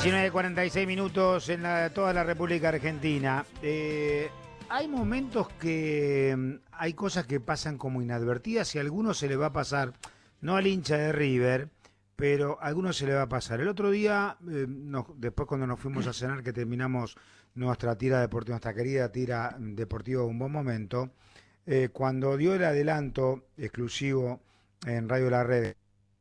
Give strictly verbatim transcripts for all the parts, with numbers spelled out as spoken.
diecinueve cuarenta y seis minutos en la, toda la República Argentina. Eh, hay momentos que mm, hay cosas que pasan como inadvertidas y a algunos se le va a pasar, no al hincha de River, pero a algunos se le va a pasar. El otro día, eh, nos, después cuando nos fuimos a cenar, que terminamos nuestra tira deportiva, nuestra querida tira deportiva Un Buen Momento, eh, cuando dio el adelanto exclusivo en Radio La Red,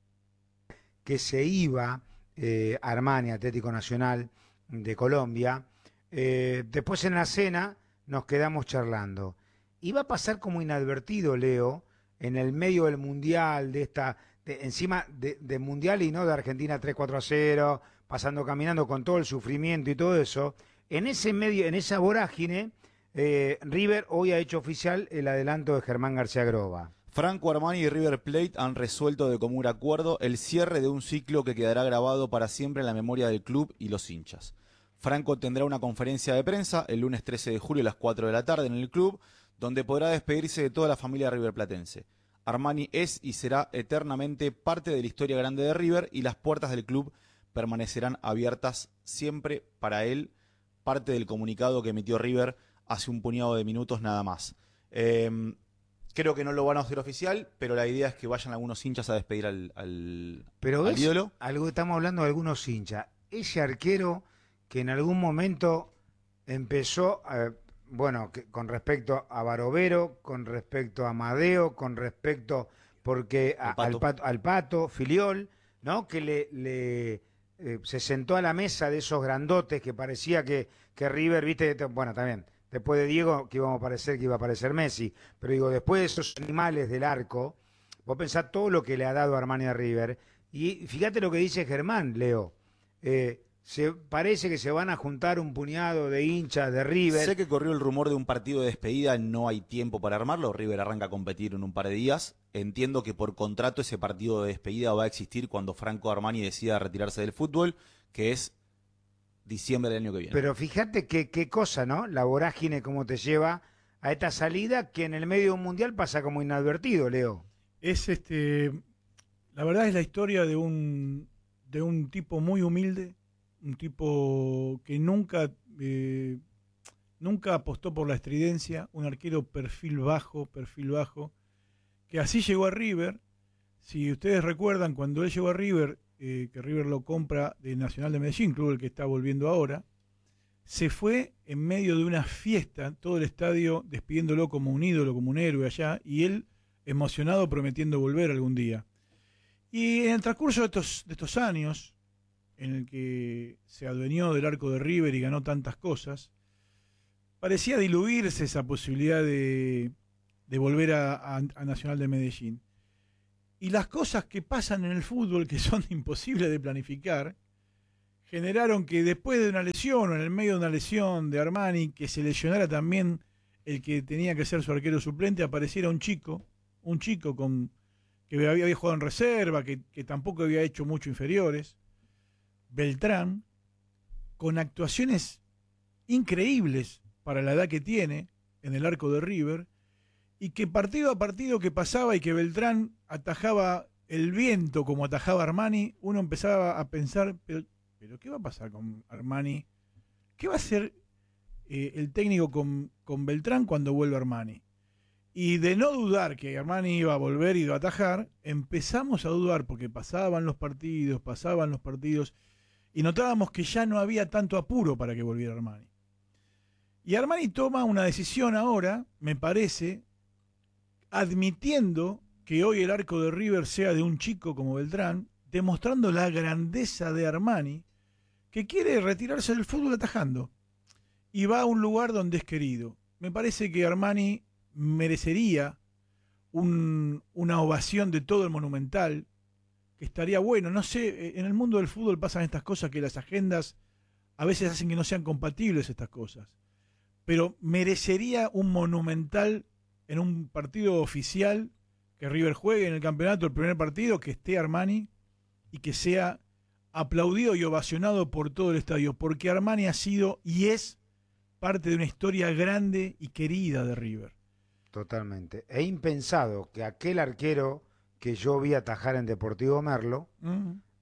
que se iba eh, Armani, Atlético Nacional de Colombia, eh, después en la cena nos quedamos charlando. Iba a pasar como inadvertido, Leo, en el medio del Mundial, de esta, de, encima de, de Mundial y no de Argentina tres cuatro a cero, pasando, caminando con todo el sufrimiento y todo eso, en ese medio, en esa vorágine, eh, River hoy ha hecho oficial el adelanto de Germán García Groba. Franco Armani y River Plate han resuelto de común acuerdo el cierre de un ciclo que quedará grabado para siempre en la memoria del club y los hinchas. Franco tendrá una conferencia de prensa el lunes trece de julio a las cuatro de la tarde en el club, donde podrá despedirse de toda la familia riverplatense. Armani es y será eternamente parte de la historia grande de River y las puertas del club permanecerán abiertas siempre para él, parte del comunicado que emitió River hace un puñado de minutos nada más. Eh, Creo que no lo van a hacer oficial, pero la idea es que vayan algunos hinchas a despedir al, al, pero al ídolo. Algo, estamos hablando de algunos hinchas. Ese arquero que en algún momento empezó, eh, bueno, que, con respecto a Barovero, con respecto a Amadeo, con respecto porque a, Pato. al, pato, al Pato, Filiol, ¿no? Que le, le eh, se sentó a la mesa de esos grandotes que parecía que, que River, viste, bueno, también. Después de Diego, que íbamos a parecer que iba a aparecer Messi. Pero digo, después de esos animales del arco, vos pensás todo lo que le ha dado Armani a River. Y fíjate lo que dice Germán, Leo. Eh, se parece que se van a juntar un puñado de hinchas de River. Sé que corrió el rumor de un partido de despedida, no hay tiempo para armarlo. River arranca a competir en un par de días. Entiendo que por contrato ese partido de despedida va a existir cuando Franco Armani decida retirarse del fútbol, que es diciembre del año que viene. Pero fíjate qué, qué cosa, ¿no? La vorágine cómo te lleva a esta salida que en el medio de un mundial pasa como inadvertido, Leo. Es este, la verdad es la historia de un de un tipo muy humilde, un tipo que nunca eh, nunca apostó por la estridencia, un arquero perfil bajo, perfil bajo, que así llegó a River. Si ustedes recuerdan, cuando él llegó a River, Eh, que River lo compra de Nacional de Medellín, club el que está volviendo ahora, se fue en medio de una fiesta, todo el estadio despidiéndolo como un ídolo, como un héroe allá, y él emocionado prometiendo volver algún día. Y en el transcurso de estos, de estos años, en el que se adueñó del arco de River y ganó tantas cosas, parecía diluirse esa posibilidad de, de volver a, a, a Nacional de Medellín. Y las cosas que pasan en el fútbol, que son imposibles de planificar, generaron que después de una lesión o en el medio de una lesión de Armani, que se lesionara también el que tenía que ser su arquero suplente, apareciera un chico, un chico con que había, había jugado en reserva, que, que tampoco había hecho mucho inferiores, Beltrán, con actuaciones increíbles para la edad que tiene en el arco de River, y que partido a partido que pasaba y que Beltrán atajaba el viento como atajaba Armani, uno empezaba a pensar, pero, pero ¿qué va a pasar con Armani? ¿Qué va a hacer eh, el técnico con, con Beltrán cuando vuelva Armani? Y de no dudar que Armani iba a volver y iba a atajar, empezamos a dudar porque pasaban los partidos, pasaban los partidos, y notábamos que ya no había tanto apuro para que volviera Armani. Y Armani toma una decisión ahora, me parece, admitiendo que hoy el arco de River sea de un chico como Beltrán, demostrando la grandeza de Armani, que quiere retirarse del fútbol atajando, y va a un lugar donde es querido. Me parece que Armani merecería un, una ovación de todo el Monumental, que estaría bueno. No sé, en el mundo del fútbol pasan estas cosas que las agendas a veces hacen que no sean compatibles estas cosas, pero merecería un Monumental en un partido oficial, que River juegue en el campeonato el primer partido, que esté Armani y que sea aplaudido y ovacionado por todo el estadio, porque Armani ha sido y es parte de una historia grande y querida de River. Totalmente. E impensado que aquel arquero que yo vi atajar en Deportivo Merlo, uh-huh.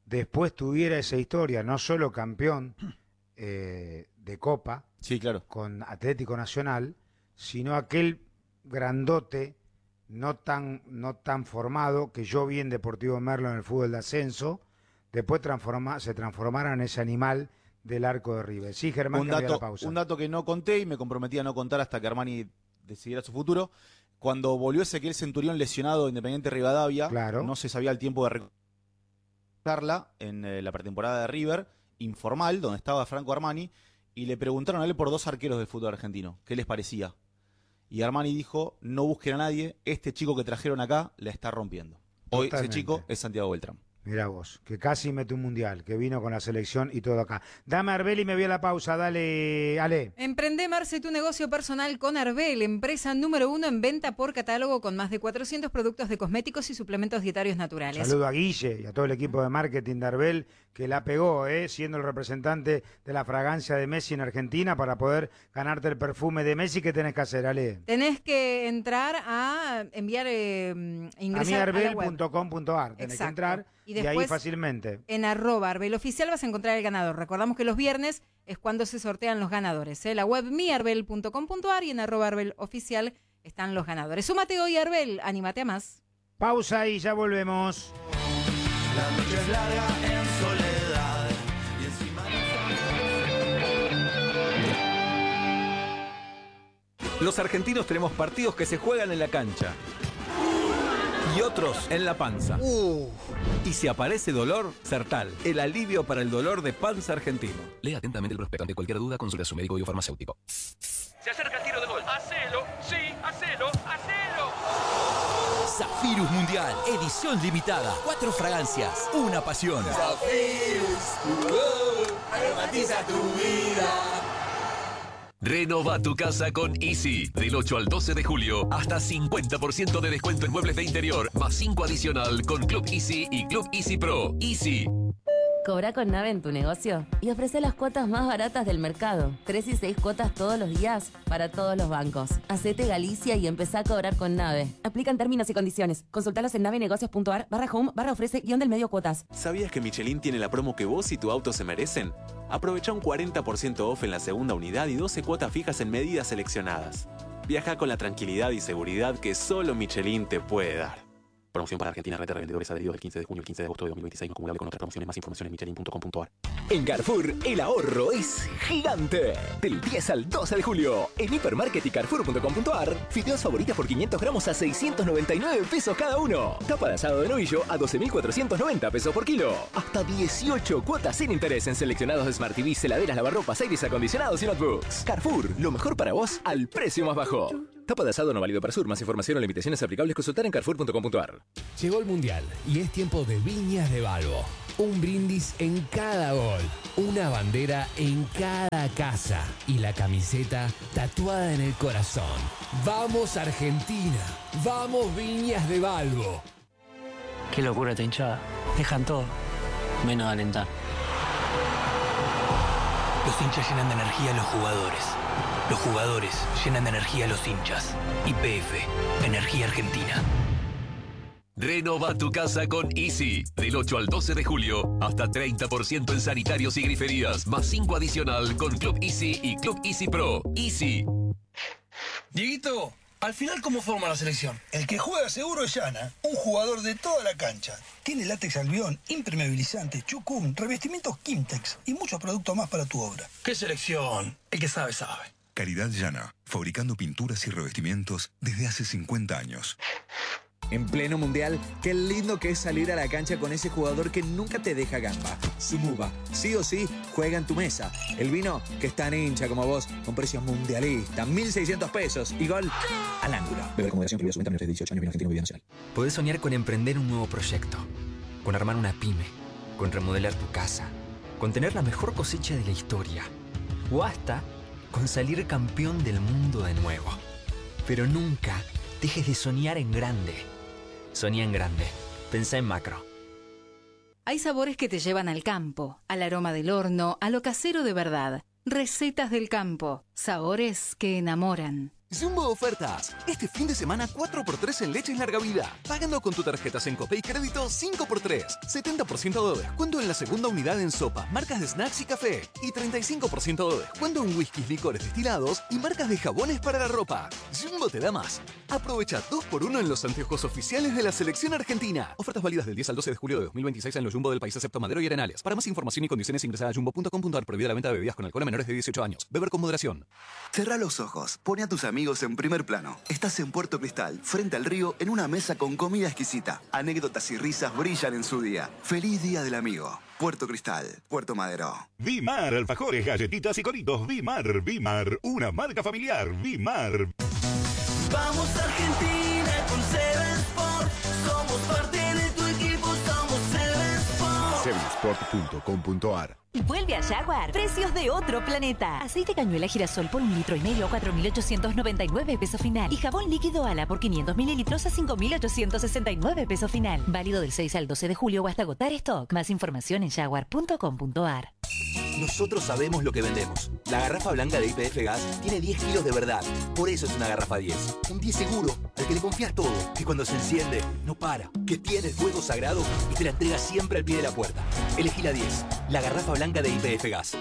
después tuviera esa historia, no solo campeón eh, de Copa, Sí, claro. con Atlético Nacional, sino aquel grandote no tan, no tan formado que yo vi en Deportivo Merlo en el fútbol de ascenso, después transforma, se transformara en ese animal del arco de River. Sí, Germán, Un que había la dato, pausa. un dato que no conté y me comprometí a no contar hasta que Armani decidiera su futuro. Cuando volvió Ezequiel Centurión lesionado de Independiente Rivadavia, Claro. no se sabía el tiempo de recuperarla en eh, la pretemporada de River, informal, donde estaba Franco Armani, y le preguntaron a él por dos arqueros del fútbol argentino, ¿qué les parecía? Y Armani dijo, no busquen a nadie, este chico que trajeron acá la está rompiendo. Hoy Totalmente. ese chico es Santiago Beltrán. Mirá vos, que casi mete un mundial, que vino con la selección y todo acá. Dame Arbel y me voy a la pausa, dale, Ale. Emprende, Marce, tu negocio personal con Arbel, empresa número uno en venta por catálogo con más de cuatrocientos productos de cosméticos y suplementos dietarios naturales. Saludo a Guille y a todo el equipo de marketing de Arbel, que la pegó, eh, siendo el representante de la fragancia de Messi en Argentina para poder ganarte el perfume de Messi. ¿Qué tenés que hacer, Ale? Tenés que entrar a enviar, eh, ingresar a la Amiarbel web. punto com punto ar. Tenés Exacto. que entrar Y y, ahí después- fácilmente. En arroba Arbel Oficial vas a encontrar el ganador. Recordamos que los viernes es cuando se sortean los ganadores. ¿eh? La web mi arbel punto com punto ar y en arroba Arbel Oficial están los ganadores. Súmate hoy, Arbel, anímate a más. Pausa y ya volvemos. La noche es larga en soledad y encima Los argentinos tenemos partidos que se juegan en la cancha y otros en la panza. Y si aparece dolor, Sertal, el alivio para el dolor de panza argentino. Lea atentamente el prospecto. Ante cualquier duda, consulte a su médico y o farmacéutico. Se acerca el tiro de gol. Hacelo, sí, hacelo, hacelo. Zafirus Mundial, edición limitada. Cuatro fragancias, una pasión. aromatiza tu vida. Renova tu casa con Easy. Del ocho al doce de julio, hasta cincuenta por ciento de descuento en muebles de interior, más cinco adicional con Club Easy y Club Easy Pro. Easy. Cobra con Nave en tu negocio y ofrece las cuotas más baratas del mercado. Tres y seis cuotas todos los días para todos los bancos. Hacete Galicia y empezá a cobrar con Nave. Aplican términos y condiciones. Consultalos en navenegocios punto ar barra home barra ofrece guión del medio cuotas. ¿Sabías que Michelin tiene la promo que vos y tu auto se merecen? Aprovecha un cuarenta por ciento off en la segunda unidad y doce cuotas fijas en medidas seleccionadas. Viaja con la tranquilidad y seguridad que solo Michelin te puede dar. Promoción para Argentina, red de revendedores adheridos del quince de junio al quince de agosto de dos mil veintiséis, no acumulable con otras promociones. Más información en michelin punto com punto ar. En Carrefour, el ahorro es gigante. Del diez al doce de julio, en Hipermarket y carrefour punto com punto ar, fideos favoritas por quinientos gramos a seiscientos noventa y nueve pesos cada uno. Tapa de asado de novillo a doce mil cuatrocientos noventa pesos por kilo. Hasta dieciocho cuotas sin interés en seleccionados Smart T V, heladeras, lavarropas, aires acondicionados y notebooks. Carrefour, lo mejor para vos al precio más bajo. Tapa de asado no válido para Sur. Más información o limitaciones aplicables consultar en carrefour punto com punto ar. Llegó el Mundial y es tiempo de Viñas de Balbo. Un brindis en cada gol, una bandera en cada casa y la camiseta tatuada en el corazón. ¡Vamos Argentina! ¡Vamos Viñas de Balbo! Qué locura esta hinchada. Dejan todo, menos alentar. Los hinchas llenan de energía a los jugadores. Los jugadores llenan de energía a los hinchas. Y P F, Energía Argentina. Renova tu casa con Easy. Del ocho al doce de julio, hasta treinta por ciento en sanitarios y griferías, más cinco adicional con Club Easy y Club Easy Pro. Easy. Dieguito, al final, ¿cómo forma la selección? El que juega seguro es Yana, un jugador de toda la cancha. Tiene látex albión, impermeabilizante, chucum, revestimientos Kimtex y muchos productos más para tu obra. ¿Qué selección? El que sabe, sabe. Caridad Llana, fabricando pinturas y revestimientos desde hace cincuenta años. En pleno mundial, qué lindo que es salir a la cancha con ese jugador que nunca te deja gamba. Sumuba, sí o sí, juega en tu mesa. El vino, que es tan hincha como vos, con precios mundialistas, mil seiscientos pesos y gol al ángulo. Beber con moderación, prohibida su venta menores de dieciocho años, vino argentino, bebida nacional. Podés soñar con emprender un nuevo proyecto, con armar una pyme, con remodelar tu casa, con tener la mejor cosecha de la historia, o hasta con salir campeón del mundo de nuevo. Pero nunca dejes de soñar en grande. Soñá en grande. Pensá en macro. Hay sabores que te llevan al campo, al aroma del horno, a lo casero de verdad. Recetas del campo. Sabores que enamoran. Jumbo Ofertas. Este fin de semana cuatro por tres en leche larga vida. Pagando con tu tarjeta Sencope y crédito cinco por tres. setenta por ciento de descuento en la segunda unidad en sopa, marcas de snacks y café. Y treinta y cinco por ciento de descuento en whiskies, licores destilados y marcas de jabones para la ropa. Jumbo te da más. Aprovecha dos por uno en los anteojos oficiales de la selección argentina. Ofertas válidas del diez al doce de julio de dos mil veintiséis en los Jumbo del país excepto Madero y Arenales. Para más información y condiciones ingresa a jumbo punto com punto ar. Prohibida la venta de bebidas con alcohol a menores de dieciocho años. Beber con moderación. Cerrá los ojos. Pone a tus amigos en primer plano. Estás en Puerto Cristal, frente al río, en una mesa con comida exquisita. Anécdotas y risas brillan en su día. Feliz Día del Amigo. Puerto Cristal, Puerto Madero. Vimar, alfajores, galletitas y coritos. Vimar, Vimar, una marca familiar. Vimar. Vamos Argentina con Seven Sport. Somos parte de tu equipo, somos Seven Sport. seven sport punto com punto ar. Vuelve a Jaguar. Precios de otro planeta. Aceite cañuela girasol por un litro y medio a cuatro mil ochocientos noventa y nueve pesos final. Y jabón líquido Ala por quinientos mililitros a cinco mil ochocientos sesenta y nueve pesos final. Válido del seis al doce de julio o hasta agotar stock. Más información en jaguar punto com punto ar. Nosotros sabemos lo que vendemos. La garrafa blanca de I P F Gas tiene diez kilos de verdad. Por eso es una garrafa diez. Un diez seguro, al que le confías todo. Que cuando se enciende, no para. Que tiene el fuego sagrado y te la entrega siempre al pie de la puerta. Elegí la diez. La garrafa blanca de I P F Gas.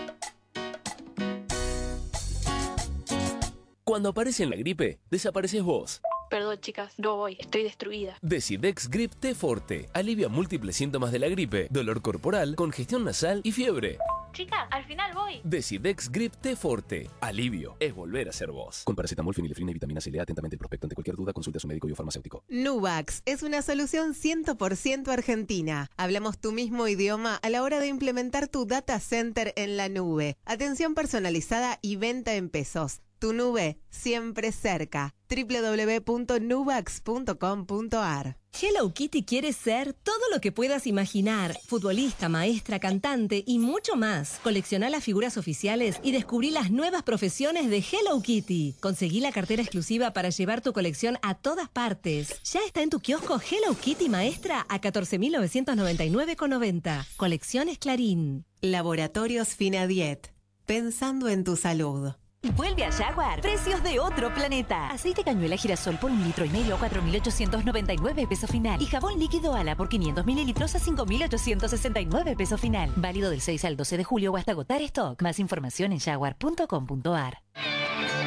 Cuando aparece en la gripe, desapareces vos. Perdón, chicas, no voy, estoy destruida. Decidex Grip T Forte alivia múltiples síntomas de la gripe, dolor corporal, congestión nasal y fiebre. Chicas, al final voy. Decidex Grip T Forte. Alivio es volver a ser vos. Con paracetamol, fenilefrina y vitamina C. Lea atentamente el prospecto. Ante cualquier duda, consulte a su médico y o farmacéutico. Nuvax es una solución cien por ciento argentina. Hablamos tu mismo idioma a la hora de implementar tu data center en la nube. Atención personalizada y venta en pesos. Tu nube siempre cerca. doble u doble u doble u punto nuvax punto com punto ar. Hello Kitty quiere ser todo lo que puedas imaginar. Futbolista, maestra, cantante y mucho más. Colecciona las figuras oficiales y descubrí las nuevas profesiones de Hello Kitty. Conseguí la cartera exclusiva para llevar tu colección a todas partes. Ya está en tu kiosco Hello Kitty Maestra a catorce mil novecientos noventa y nueve con noventa. Colecciones Clarín. Laboratorios Finadiet. Pensando en tu salud. Vuelve a Jaguar. Precios de otro planeta. Aceite cañuela girasol por un litro y medio a cuatro mil ochocientos noventa y nueve pesos final. Y jabón líquido Ala por quinientos mililitros a cinco mil ochocientos sesenta y nueve pesos final. Válido del seis al doce de julio o hasta agotar stock. Más información en jaguar punto com punto ar.